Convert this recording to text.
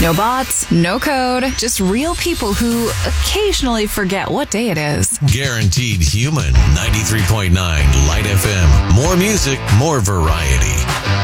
No bots, no code, just real people who occasionally forget what day it is. Guaranteed human. 93.9 Light FM. More music, more variety.